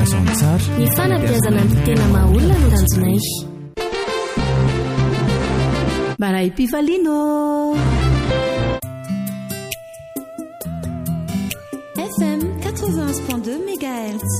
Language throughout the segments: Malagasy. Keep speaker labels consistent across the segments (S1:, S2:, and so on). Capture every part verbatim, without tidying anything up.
S1: filazantsara
S2: ny fanabeazana ny tena mahaolona no ranjonay
S3: Barai Pifalino
S4: F M quatre-vingt-un virgule deux mégahertz.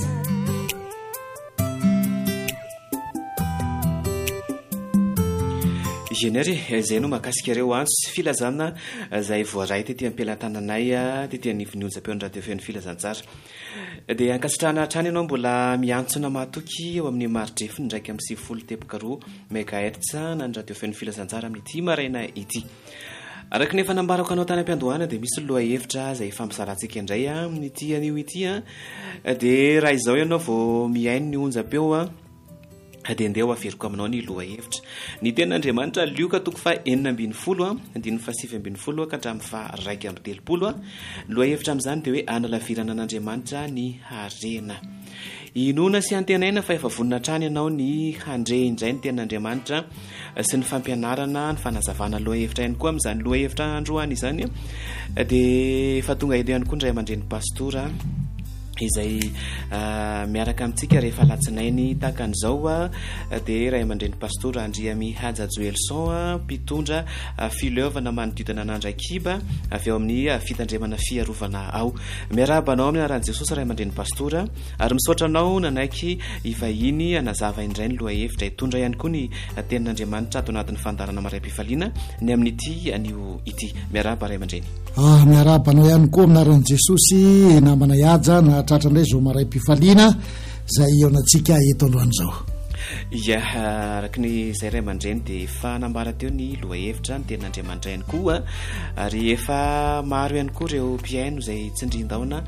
S5: Généré zay no makasika reo antso sy filazana zay voaray tety ampelantananay tety anivon'ny onjam-peon'ny radio feno filazantsara dia ankasitrahana hatrany ianao mbola miantsona mahatoky eo amin'ny maridrefiny ndraiky amin'ny sivifolo teboka roa mégahertz na ny radio feno filazantsara amin'ity maraina ity araka nefa nambarako anao tany am-piandohana dia misy loha hevitra zay fampizarantsika indray amin'ity anio ity dia raha izao ianao vao miaino ny onjam-peo dia andeha aferiko aminao ny loha hevitra ny tenin'Andriamanitra lioka toko fa enina ambin'ny folo andininy fa sivy ambin'ny folo ka hatramin'ny fa raika amby telopolo loha hevitra amin'izany dia hoe analavirana an'Andriamanitra ny harena inona sy antenaina fa efa vonina trany ianao ny handre indray ny tenin'Andriamanitra sy ny fampianarana ny fanazavana loha hevitra ihany koa amin'izany loha hevitra androany izany dia efa tonga edo ihany koa ndray aman-dreny pastora izay uh, miaraka amintsika rehefa latsinainy tahaka an'izao dia ray aman-dreny pastora Andriami Haja Joelson mpitondra uh, fileovana manodidina an'Andry Akiba avy eo amin'ny uh, fitandremana fiarovana ao miarabanao amin'ny anaran'i Jesosy ray aman-dreny pastora ary misaotra anao nanaiky ivahiny anazava indray ny loha hevitra hitondra ihany koa ny uh, tenin'Andriamanitra ato anatin'ny fandarana Maray-Pifaliana ny amin'ity anio ity miaraba ray aman-dreny
S6: ah miarabanao ihany koa amin'ny anaran'i Jesosy namana Haja na tratrandray zao Maray-Pifaliana zay eonatsika eto alohan'izao
S5: ia araka ny zay ray aman-dreny dia efa nambara teo ny loha hevitra ny tenin'Andriamanitra ihany koa ary efa maro ihany koa ireo mpiaino zay tsindrin-daona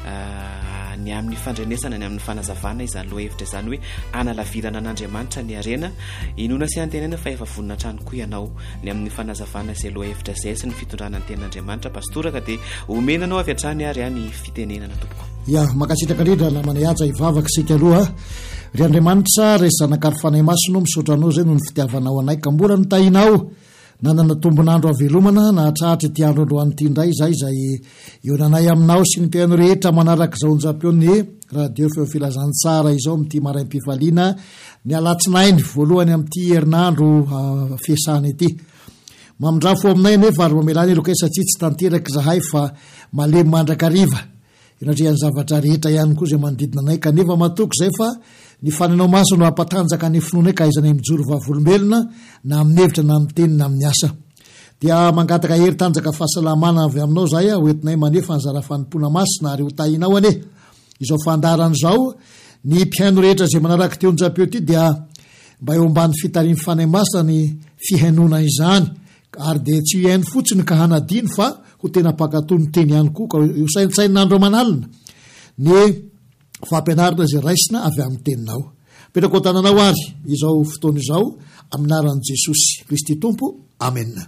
S5: ny amin'ny fandrenesana ny amin'ny fanazavana izany loha hevitra izany hoe analavirana an'Andriamanitra ny harena inona sy antenaina fa efa vonina trano koa ianao ny amin'ny fanazavana izay loha hevitra izay sy ny fitondrana ny tenin'Andriamanitra pastora ka dia omenanao avy hatrany ary any fitenenana tompoko
S6: ya makasitraka indrindra namana Haja ivavaka sika aloha ry Andriamanitra ray zanakary fanahy masino misaotra anao zay no ny fitiavanao anay ka mbola nitahinao nanana tombonandro avelomana nahatrahatra ity andro androanyity indray zay zay eonanay aminao sy ny mpiaino rehetra manaraka izao onjam-peon'ny radio feo filazantsara izao amin'ity Maray-Pifaliana ny alatsinainy voalohany amin'ity herinandro uh, fiasana ity mamindrafo aminay nefa ary mamelany eloka satsia tsy tanteraka zahay fa malemy mandrakariva inatrehan'ny zavatra rehetra ihany koa zay manodidina anay kanefa matoko zay fa ny fananao maso no ampatanjaka ny finoana ka izany mijoro vavolombelona na amin'ny hevitra na amin'ny teny na amin'ny asa dia mangataka hery tanjaka fahasalamana avy aminao zay hoentinay manefa ny zara fanimpona masina ary ho tahinao ane izao fandaran'izao ny mpiaino rehetra zay manaraka teo onjam-peo ty dia mba eo ambany fitariany fanahy masina ny fihainona izany ary dia tsy iaino fotsiny ka hanadiny fa ho tena pakatony teny ihany koa ka hosaintsain'andro manalina ny fampianarana zay raisina avy amin'ny teninao petraka o tananao ary izao fotoana izao aminaran'i Jesosy Kristy Tompo amena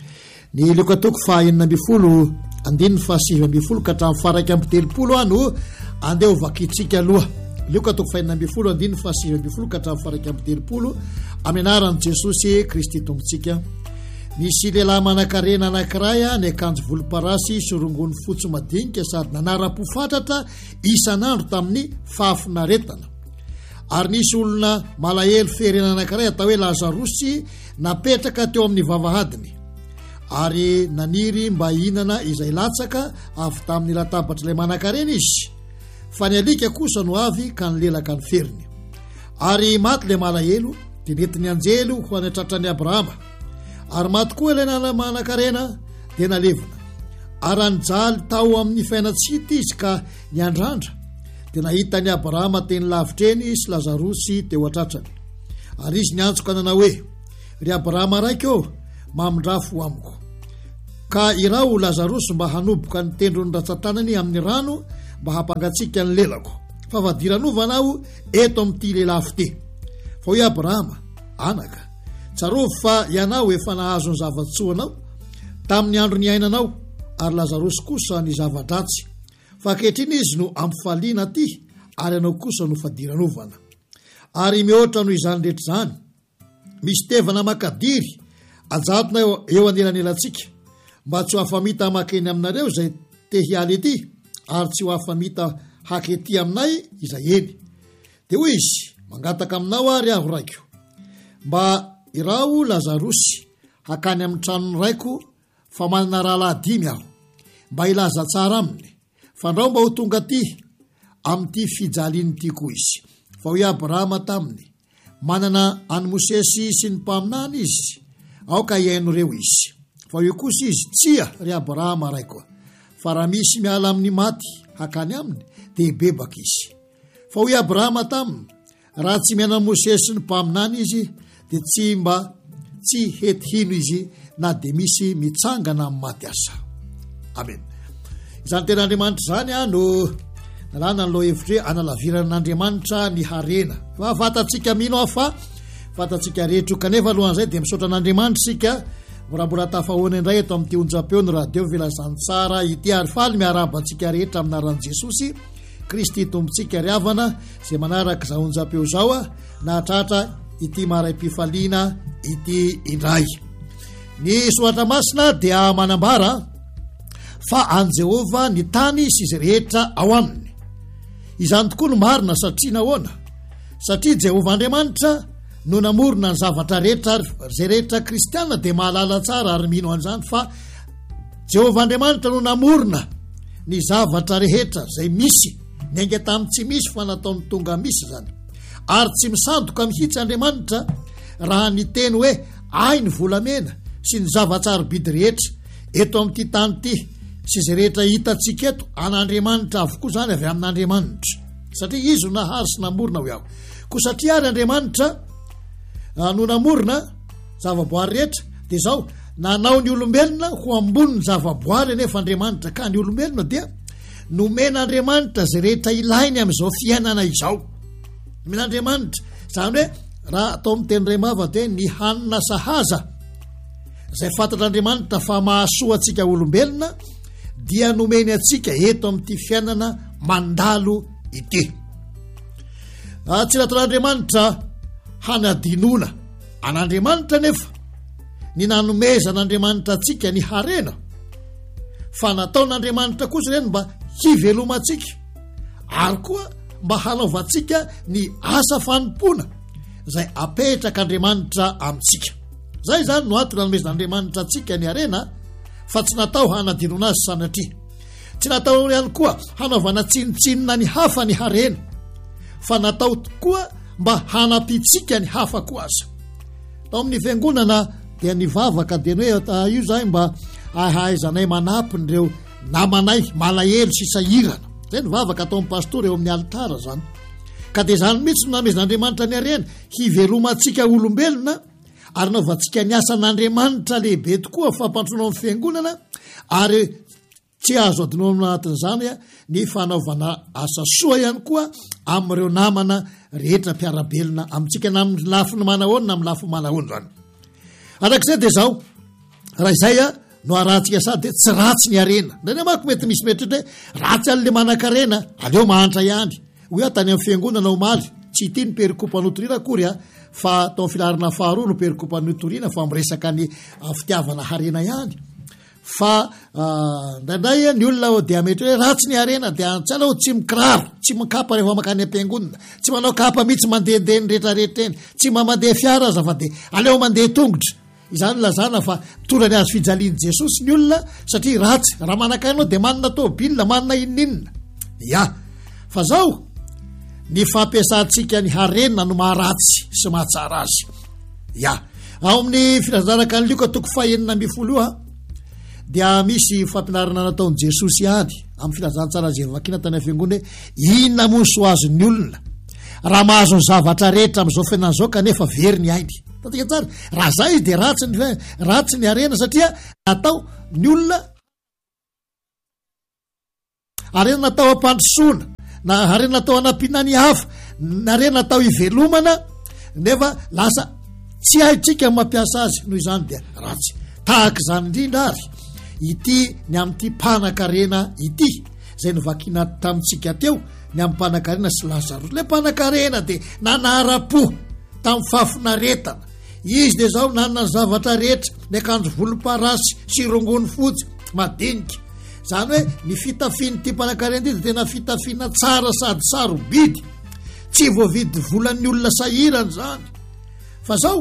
S6: ny leoka toko fa enina amby folo andininy fa sivy amby folo ka hatramin'ny faraika amby telopolo ano andeha ho vakitsika aloha leoka toko fa enina amby folo andininy fa sivy amby folo ka hatramin'ny faraika amby telopolo aminaran'i Jesosy Kristy Tompontsika misy lehilahy manan-karena anankiray ny akanjo volomparasy sorongony fotsy madinika sady nanara-pofatratra isan'andro tamin'ny fahafinaretana ary nisy olona malahelo ferena anankiray atao hoe Lazarosy napetraka teo amin'ny vavahadiny ary naniry mba hinana izay latsaka avy tamin'ny latabatra ilay manan-karena izy fa ny alika kosa no avy ka nylelaka ny feriny ary maty ilay malahelo dia netiny anjelo ho anatratrany Abrahama ary maty koa ilay namanan-karena dia nalevona ary anyjaly tao amin'ny fainatsity izy ka ny andrandra dia nahitany Abrahama teny lavitreny sy Lazarosy teo atratrany ary izy niantsoka nanao hoe ry Abrahama raika eo mamindrafo amiko ka irao Lazarosy mba hanoboka ny tendrony ratsan-tanany amin'ny rano mba hampangatsika ny lelako fa vadiranovanao eto amin'ity lelafo ty fa hoe Abrahama anaka tsarovy fa ianao efa nahazo ny zavatsoanao tamin'ny andro ny ainanao ary Lazarosy kosa ny zavadratsy fa ankehitriny izy no ampifaliana aty ary ianao kosa no fadiranovana ary mihoatra no izany rehetra izany misy tevana makadiry ajatona eo anelanelatsika mba tsy ho afamita hamakeny aminareo zay te hialy ety ary tsy ho afamita hakety aminay izay eny de hoy izy mangataka aminao ary aho raiko mba irao Lazarosy hakany amin'ny tranony raiko fa manana rahalahy dimy aho mba ilaza tsara aminy fandrao mba ho tonga ty amin'ity fijaliany ty koa izy fa ho Abrahama taminy manana any Mosesy sy ny mpaminany izy aoka iaino reo izy fa io kosa izy tsia ry Abrahama raiko fa raha misy miala amin'ny maty hakany aminy de bebaka izy fa ho Abrahama taminy raha tsy miana Mosesy ny mpaminany izy de tsy mba tsy hety hino izy na de misy mitsangana amin'ny maty asa. Amen. Izany ten'Andriamanitra zany a no nalana ny loha hevitra hoe analaviran'Andriamanitra ny harena fa fatatsika mino aho fa fatatsika rehetra kanefa alohan'izay de misaotra an'Andriamanitra sika morambola tafahoana indray eto amin'ity onjam-peo ny radio vilazany tsara ity ary faly miaraba antsika rehetra aminaran'i Jesosy Kristy tompontsika ry havana izay manaraka izao onjam-peo zao a nahatratra ity maraim-pifaliana ity indray. Ny soratra masina dia manambara fa an Jehova ny tany sy izy rehetra ao aminy. Izany tokoa no marina satria nahoana? Satria Jehova Andriamanitra no namorona ny zavatra rehetra zay rehetra kristiana de mahalala tsara ary mino an'izany fa Jehova Andriamanitra no namorona ny zavatra rehetra zay misy ny ainga tamin'ny tsy misy fa nataony tonga misy zany ary tsy misandoka mihitsy Andriamanitra raha ny teny hoe ay ny volamena sy ny zava-tsarobidy rehetra eto amin'ity tany ity sy izay rehetra hitatsika eto an'Andriamanitra avokoa zany avy amin'Andriamanitra satria izy no nahary sy namorona ho aho ko satria ary Andriamanitra no namorona zavaboary rehetra de zao nanao ny olombelona ho ambony ny zavaboary nefa Andriamanitra ka ny olombelona dia nomen'Andriamanitra zay rehetra ilainy amin'izao fiainana izao nomen'Andriamanitra zany hoe raha atao amin'ny teny ray mava de ny hanina sahaza zay fantatr'Andriamanitra fa mahasoa atsika olombelona dia nomeny atsika eto amin'ity fiainana mandalo ity. Tsy nataon'Andriamanitra hanadinona an'Andriamanitra nefa ny nanomezan'Andriamanitra atsika ny harena fa nataon'Andriamanitra kosa ireny mba hivelomatsika ary koa mba hanaovantsika ny asa fanompona zay apetrak'Andriamanitra amintsika. Zay zany no antony nanomezan'Andriamanitra atsika ny harena fa tsy natao hanadinona azy sanatria tsy natao ihany koa hanaovana tsinitsinina ny hafa ny harena fa natao koa mba hanapitsika ny hafa koa aza. Tao amin'ny fiangonana dia nivavaka de hoe io zay mba ahaizanay manapiny reo namanay malahelo sy sahirana zay nivavaka atao amin'ny pastora eo amin'ny alitara zany ka de zany mihitsy no namezan'Andriamanitra ny harena hivelomatsika olombelona ary naovantsika ny asan'Andriamanitra lehibe tokoa fampantronao amin'ny fiangonana ary tsy azo adinao anatin'izany ny fanaovana asa soa ihany koa amin'ireo namana rehetra mpiarabelona amintsika na amin'ny lafiny manahoana na amin'ny lafiny manahoana zany. Arak'izay de zao raha izay a no arahantsika sady de tsy ratsy ny harena ndrany mako mety misy metritra hoe ratsy an'le manan-karena aleo mahantra ihany hoy aho tany amin'ny fiangonana omaly tsy ity ny perikopa notorina akory a fa tao filarina faharoa no perikopa notorina fa miresaka ny fitiavana harena ihany fa ndraindray ny olona de ametry hoe ratsy ny harena de tsy alao tsy mikiraro tsy mikapa rehefa makany am-piangonana tsy manao kapa mihitsy mandehandeha ny rehetrarehetra eny tsy mamandeha fiara aza fa de aleo mandeha tongotra izany lazana fa torany azy fijaliany Jesosy ny olona satria ratsy raha manakainao de manana tôbila manana ininina ya fa zao ny fampiasantsika ny harena no maharatsy sy mahatsara azy ya ao amin'ny filazaraka ny lioka toko fahenina amby folo a dia misy fampinarana nataon'i Jesosy ihany amin'ny filazantsara zay vakina tany fiangona hoe inona moa ny soa azon'ny olona raha mahazo ny zavatra rehetra amin'izao fiainan'izao kanefa very ny ainy tatika tsara raha zay de ratsy ny ratsy ny harena satria natao ny olona harena natao ampandrosoana na harena natao anampiana ny hafa na harena natao hivelomana nefa lasa tsy haitsika mampiasa azy noho izany dia ratsy tahaka izany indrindra ary ity ny amin'ity mpanan-karena ity zay novakina tamintsika teo ny amin'ny mpanan-karena sy Lazarosy le mpanan-karena de nanara-po tamin'ny fafinaretana izy de zao nanana ny zavatra rehetra ny akanjo volomparasy sy rongony fotsy madinika zany hoe ny fitafiany ty mpanan-karena ity de tena fitafiana tsara sady sarobidy tsy voavidy volan'ny olona sahirany zany fa zao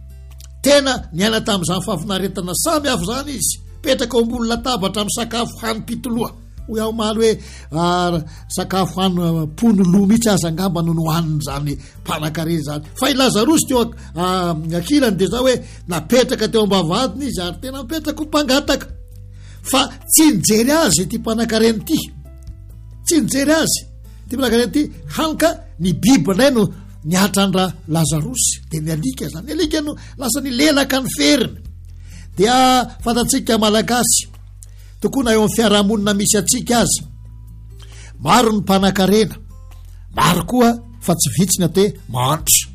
S6: tena niaina tamin'izany fahafinaretana samy hafa zany izy petraka ao ambony latabatra amin'ny sakafo hany-pitoloha ho aho maly hoe sakafo hany pono loha mihitsy aza angamba no nohaniny zany mpanan-karena zany fa i Lazarosy teo akilany de zao hoe napetraka teo ambavadiny izy ary tena mipetraka ho mpangataka fa tsy nijery azy ty mpanan-karena ty tsy nijery azy ty mpanan-karena ty hanka ny biby ndray no niatrandra Lazarosy de nialika zany alika no lasa nilelaka ny feriny dia fantatsika malagasy tokony eo amin'ny fiarahamonina misy atsika azy maro ny mpanan-karena maro koa fa tsy vitsy ny atao hoe mantro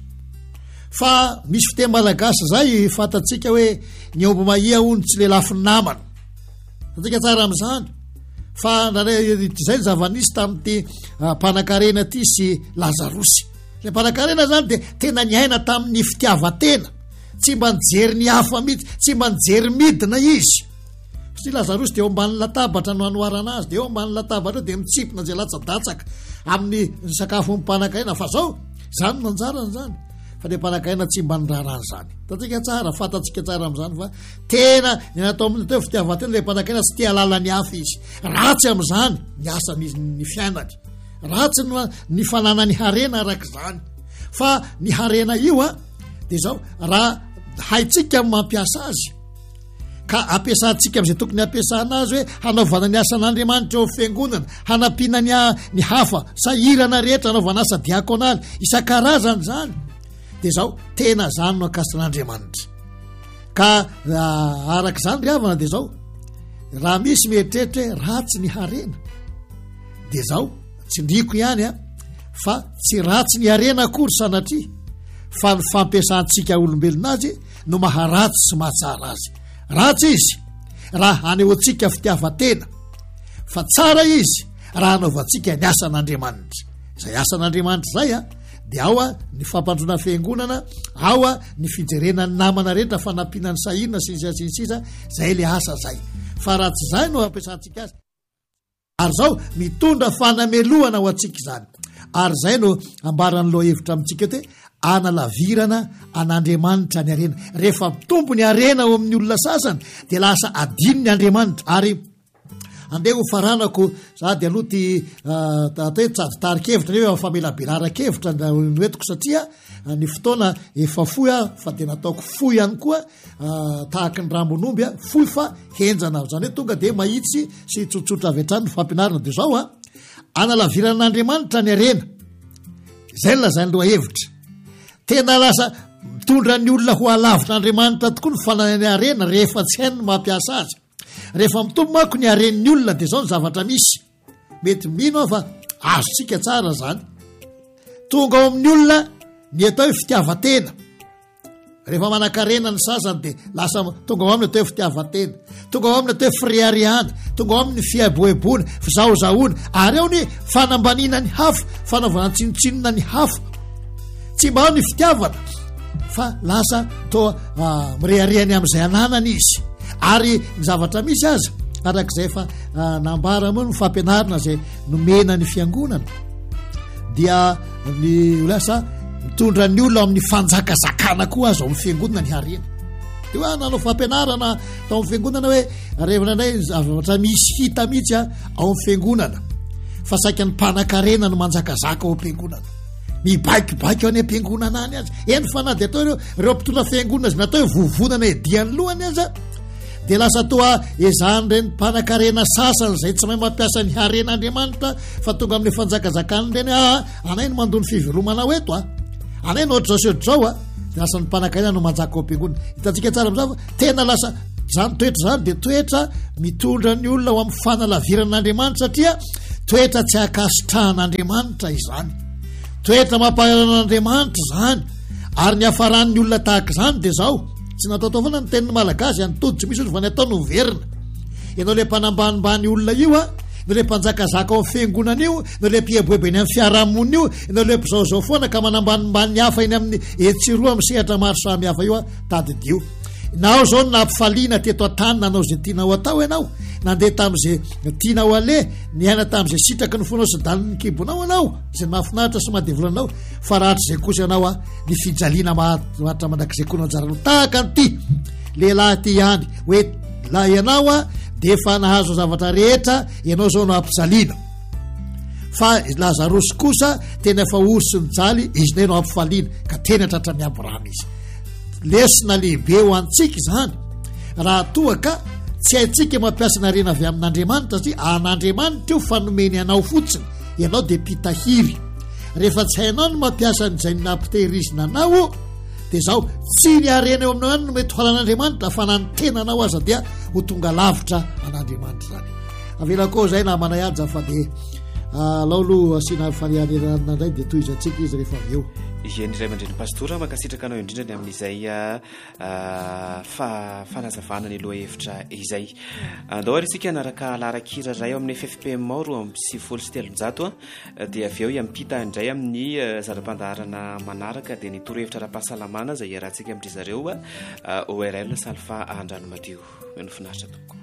S6: fa misy fiteny malagasy zay fantatsika hoe ny omby mahia ony tsy le lafiny namana fantatsika tsara amin'izany fa zay ny zava-nisy tamin'ity mpanan-karena ty sy Lazarosy le mpanan-karena zany de tena niaina tamin'ny fitiavatena tsy mba nijery ny hafa mihitsy tsy mba nijery midina izy sy Lazarosy de eo ambany latabatra no anoarana azy de eo ambany latabatra de mitsipona zay latsa-datsaka amin'ny sakafo ny mpanan-karena fa zao zany nanjarany zany fa le mpanan-karena tsy mba nirarany zany tatsika tsara fatatsika tsara am'izany fa tena natao amin'ny teo fitiavatena le mpanan-karena tsy tia lala ny hafa izy ratsy am'izany ny asany ny fiainany ratsy ny fanana ny harena arak'izany fa ny harena io a de zao raha haitsika mampiasa azy ka ampiasantsika am'izay tokony ampiasana azy hoe hanaovana ny asan'Andriamanitra eo fiangonana hanampiana ny ny hafa sahirana rehetra hanaovana asa diakonaly isan-karazany zany de zao tena zany no akasin'Andriamanitra ka arak'izany ry havana de zao raha misy mieritreritra hoe ratsy ny harena de zao tsy ndriko ihany a fa tsy ratsy ny harena akory sanatria fa ny fampiasantsika olombelona azy no maharatsy sy mahatsara azy ratsy izy raha anehoantsika fitiavatena fa tsara izy raha anaovantsika ny asan'Andriamanitra izay asan'Andriamanitra zay a de ao a ny fampandrona fiangonana ao a ny fijerenany namana rehetra fanampianany sahirina sisa sinsisa zay le asa zay fa ratsy zay no ampiasantsika azy ary zao mitondra fanamelohana ho atsika zany ary zay no ambarany loha hevitra amintsika eto hoe analavirana an'Andriamanitra ny arena rehefa mitombo ny arena ao amin'ny olona sasany de lasa adiny ny Andriamanitra ary andeha ho faranako sady aloha ty atao hoe tsadytarikevitra ne hoe famelabenarakevitra noetiko satria ny fotoana efa foy a fa de nataoko foy ihany koa tahaky ny rambon'omby a foy fa henjana zany hoe tonga de mahitsy sy tsotsotra avy hatrany ny fampianarana de zao a analavirana an'Andriamanitra ny arena zay la zany loha hevitra tena lasa mitondra ny olona ho alavitr'Andriamanitra tokoa ny fananany arena rehefa tsy hainy no mampiasa azy rehefa mitombo mako ny aren'ny olona de zao ny zavatra misy mety mino a fa azotsika tsara zany tonga ao amin'ny olona ny atao hoe fitiavatena rehefa manan-karena ny sasany de lasa tonga ao aminy atao hoe fitiavatena tonga ao aminy atao hoe friariana tonga ao amin'ny fiaboebona fizahozahoana ary ao ny fanambanina ny hafa fanaovana tsinotsinona ny hafa tsy mba ao ny fitiavana fa lasa toa mirehariany am'izay ananany izy ary ny zavatra misy aza arak'izay fa nambara moa ny fampianarina zay nomena ny fiangonana dia ny lasa mitondra ny olona amin'ny fanjakazakana koa azy ao amin'ny fiangonana ny harena de hoa nanao fampianarana tao amin'ny fiangonana hoe revana ndray zavatra misy hita mihitsy a ao amin'ny fiangonana fa saika ny mpanan-karena no manjakazaka ao am-piangonana mibaikibaiky ao any am-piangonana any azy eny fa na de atao reo reo mpitondra fiangonana zy natao hoe vovonana ediany lohany aza de lasa toa ezany reny mpanan-karena sasany zay tsy mahay mampiasa ny haren'Andriamanitra fa tonga amin'ny fanjakazakany reny a anay no mandony fivelomana ho eto a anay no ohatr' zao sy ohatr' zao a de lasa ny mpanan-karena no manjaka ao am-piangonana hitantsika tsara am'zao tena lasa zany toetra zany de toetra mitondra ny olona ho amin'ny fanalaviran'Andriamanitra satria toetra tsy akasitrahan'Andriamanitra izany toetra mampahalan'Andriamanitra zany ary ny hafaran'ny olona tahaka zany de zao tsy natao taovana ny tenin'ny malagasy anytody tsy misy ozy fa ny atao no verina ianao le mpanambanimbany olona io a nao le mpanjakazaka ao amin'ny fiangonana io nao le mpiaboebe eny amin'ny fiarahamony io nao le mpizaozao foana ka manambanimbany hafa eny amin'ny etsiroa amin'ny sehatra maro samy hafa io a tadidio nao zao nampifaliana teto an-tany nanao zay tianao atao ianao nandeha tamin'izay tianao ale niaina tamin'izay sitraky ny fonao sy daliny kibonao anao zay mahafinaritra sy mahadevolanao fa rahatry zay kosa ianao a ny fijaliana maharitra mandrak'izay koa nao jarano tahaka nyty lehilahy ty ihany hoe la ianao a de efa nahazo zavatra rehetra ianao zao no ampijaliana fa lazarosy kosa tena efa ory sy mijaly izy nay no ampifaliana ka tena tratra ny Abrahama izy lesina lehibe ho antsika izany raha toa ka tsy haintsika mampiasa na rena avy amin'Andriamanitra satria an'Andriamanitra io fanomeny anao fotsiny ianao de mpitahiry rehefa tsy hainao no mampiasa an'izay nampitehirizina anao de zao tsy ny arena eo aminao ihany no mety hoan'Andriamanitra fa na ny tenanao aza dia ho tonga lavitra an'Andriamanitra zany avela koa zay namana ihaja fa de laolo asina fanianerana ndray de toy izatsika izy rehefa avy eo
S5: ieny iray mandreny pastora makasitraka anao indrindrany amin'izay fa fanazavana ny loha hevitra izay andao ary isika anaraka larakira ray eo amin'ny F F P M roa amby sivifolo sy telonjato a dia avy eo iampita indray amin'ny zara-pandaharana manaraka dia ny torohevitra ara-pahasalamana zay iarahantsika amin'ry zareo O R L Salfa Andranomadio eno finaritra tokoa.